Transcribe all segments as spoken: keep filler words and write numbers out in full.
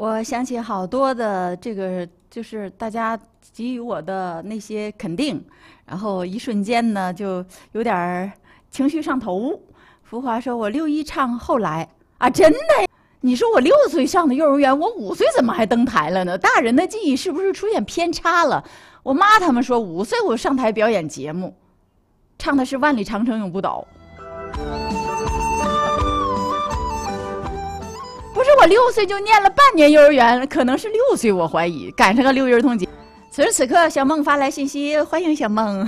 我想起好多的这个，就是大家给予我的那些肯定，然后一瞬间呢，就有点儿情绪上头。福华说：“我六一唱后来啊，真的？你说我六岁上的幼儿园，我五岁怎么还登台了呢？大人的记忆是不是出现偏差了？”我妈他们说，五岁我上台表演节目，唱的是《万里长城永不倒》。不是我六岁就念了半年幼儿园，可能是六岁，我怀疑赶上个六一儿童节。此时此刻，小梦发来信息，欢迎小梦。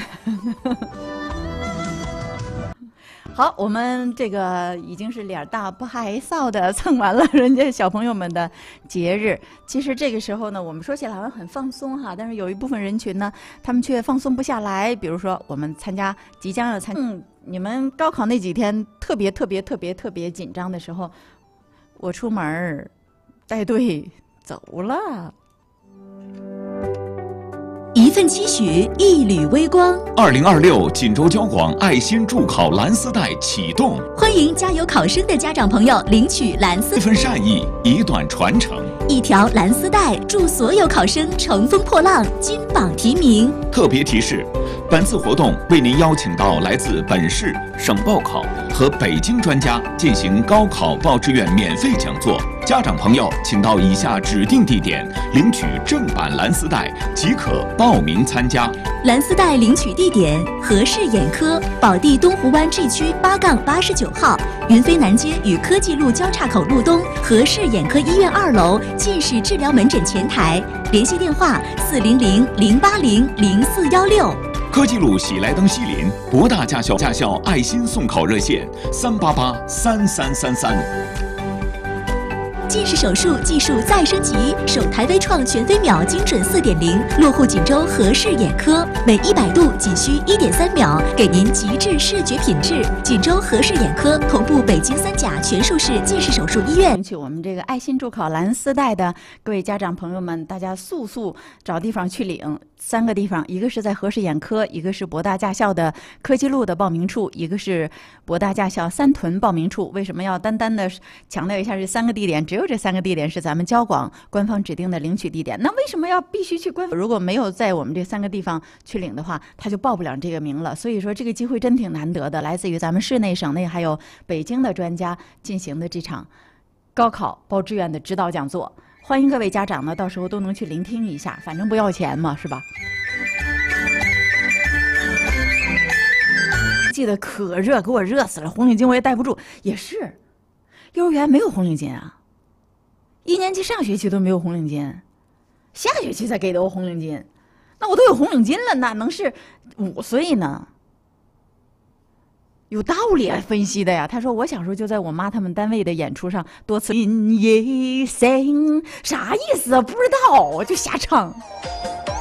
好，我们这个已经是脸大不害臊的蹭完了人家小朋友们的节日。其实这个时候呢，我们说起来好像很放松哈，但是有一部分人群呢，他们却放松不下来。比如说，我们参加即将要参，嗯，你们高考那几天特别特别特别特别紧张的时候。我出门带队走了， 一份期许，一缕微光。 二零二六锦州交广爱心助考蓝丝带启动， 欢迎加油考生的家长朋友领取蓝丝。 一份善意，以短传承。 一条蓝丝带，祝所有考生乘风破浪，金榜题名。 特别提示：本次活动为您邀请到来自本市、省报考和北京专家进行高考报志愿免费讲座。家长朋友，请到以下指定地点领取正版蓝丝带，即可报名参加。 蓝丝带领取地点：和氏眼科宝地东湖湾 G 区八杠八十九号，云飞南街与科技路交叉口路东和氏眼科医院二楼近视治疗门诊前台，联系电话：四零零零八零零四幺六。 科技路喜来登西林博大驾校驾校爱心送考热线：三八八三三三三。 近视手术技术再升级，首台微创全飞秒精准 四点零， 落户锦州和氏眼科，每一百度仅需 一点三秒，给您极致视觉品质。锦州和氏眼科同步北京三甲全术式近视手术医院。 领取我们这个爱心助考蓝丝带的各位家长朋友们，大家速速找地方去领。三个地方，一个是在和氏眼科，一个是博大驾校的科技路的报名处，一个是博大驾校三屯报名处。为什么要单单的强调一下这三个地点？只有这三个地点是咱们交广官方指定的领取地点。那为什么要必须去官方？如果没有在我们这三个地方去领的话，他就报不了这个名了。所以说这个机会真挺难得的，来自于咱们市内、省内还有北京的专家进行的这场高考报志愿的指导讲座。欢迎各位家长呢，到时候都能去聆听一下，反正不要钱嘛，是吧？记得可热，给我热死了，红领巾我也戴不住。也是，幼儿园没有红领巾啊，一年级上学期都没有红领巾，下学期才给的我红领巾。那我都有红领巾了，哪能是五岁呢？有道理啊，分析的呀。他说我小时候就在我妈他们单位的演出上多次。In ye sing， 啥意思啊？不知道，我就瞎唱。